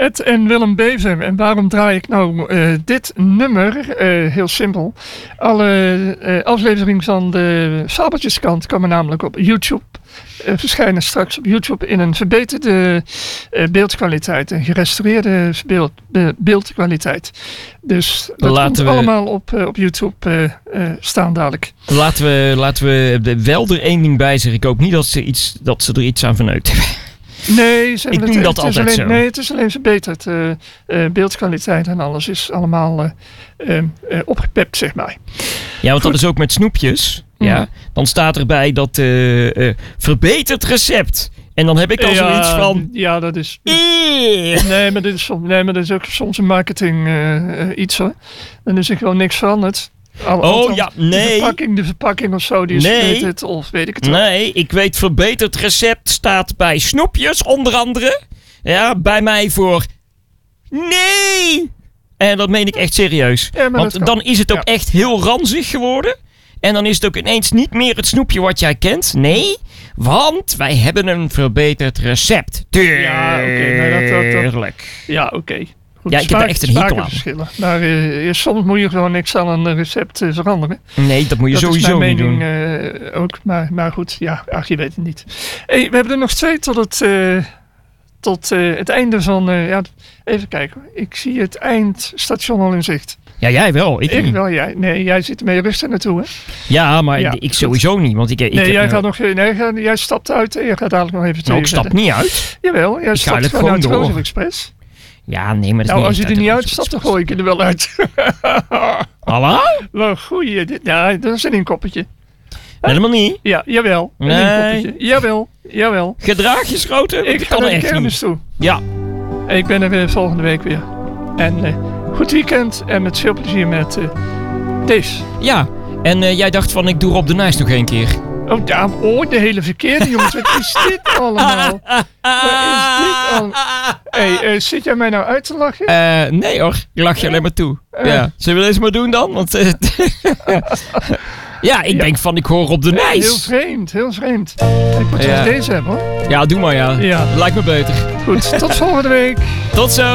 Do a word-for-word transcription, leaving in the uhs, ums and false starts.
Ed en Willem Bever. En waarom draai ik nou uh, dit nummer? Uh, heel simpel. Alle uh, afleveringen van de Fabeltjeskant komen namelijk op YouTube. Uh, verschijnen straks op YouTube in een verbeterde uh, beeldkwaliteit. Een gerestaureerde beeld, be, beeldkwaliteit. Dus dat laten komt we, allemaal op, uh, op YouTube uh, uh, staan dadelijk. Laten we, laten we wel er één ding bij zeggen. Ik hoop niet dat ze, iets, dat ze er iets aan verneukt hebben. Nee, ze ik het, doe dat het altijd alleen, zo. Nee, het is alleen verbeterd. Uh, uh, beeldkwaliteit en alles is allemaal uh, uh, uh, opgepept, zeg maar. Ja, want Goed. dat is ook met snoepjes. Ja. Ja. Dan staat erbij dat uh, uh, verbeterd recept. En dan heb ik al ja, zoiets van... Ja, dat is... Eeuw. Nee, maar dit is, soms, nee, maar dit is ook soms een marketing uh, uh, iets hoor. Dan is er gewoon niks veranderd. Al, Oh althans, ja, nee. De verpakking, de verpakking of zo, die is Nee. verbeterd of weet ik het wel. Nee, ik weet verbeterd recept staat bij snoepjes onder andere. Ja, bij mij voor... Nee! En dat meen ik echt serieus. Ja, maar dat Want kan. dan is het ook Ja. echt heel ranzig geworden. En dan is het ook ineens niet meer het snoepje wat jij kent. Nee, want wij hebben een verbeterd recept. Ja, oké, nou, dat- dat- dat- Tuurlijk. Ja, oké. Okay. Ja, ik heb er echt een hekel aan. Verschillen. Maar uh, soms moet je gewoon niks aan een recept uh, veranderen. Nee, dat moet je dat sowieso is mijn niet mening doen. uh, ook. Maar, maar goed, ja, ach, je weet het niet. Hey, we hebben er nog twee tot het, uh, tot, uh, het einde van... Uh, ja, even kijken. Ik zie het eindstation al in zicht. Ja, jij wel. Ik, Ik niet. wel, jij. Nee, jij zit ermee rustig naartoe, hè? Ja, maar Ja, ik goed. sowieso niet. Want ik, ik nee, heb jij, me- gaat nog, nee jij, jij stapt uit en je gaat dadelijk nog even Nou, twee ik stap verder. niet uit. Jawel, jij ga stapt eigenlijk gewoon uit gewoon door. Roosel Express. Ja, nee, maar dat is Nou, niet als je echt er uit niet de uitstapt, dan gooi ik je er wel uit. Hallo? Wel goeie. Dit, ja, dat is een inkoppertje. Helemaal niet. Ja, jawel. Een Nee. inkoppertje. Jawel, jawel. Gedraag je schoten. Ik Dat ga kan naar de echt kermis niet. toe. Ja. Ik ben er weer volgende week weer. En uh, goed weekend en met veel plezier met uh, Dave. Ja. En uh, jij dacht van ik doe Rob de Nijs nog één keer. Oh, ja, oh, de hele verkeerde jongens. Wat is dit allemaal? Wat is dit allemaal? Hey, uh, zit jij mij nou uit te lachen? Uh, nee hoor, ik lach je alleen maar toe. Uh. Ja. Zullen we deze maar doen dan? Want, uh, ja, ik Ja. denk van ik hoor Rob de Hey, heel Nijs. vreemd, heel vreemd. Ik moet Ja. eens deze hebben hoor. Ja, doe maar ja. Ja. Lijkt me beter. Goed, tot volgende week. Tot zo.